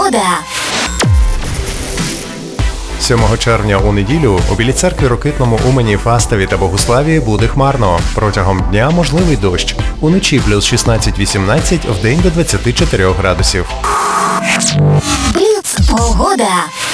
погода. 7 червня у неділю у Білій Церкві, Рокитному, Умані, Фастові та Богуславі буде хмарно. Протягом дня можливий дощ. Уночі плюс 16-18, вдень до 24 градусів. Бліц погода.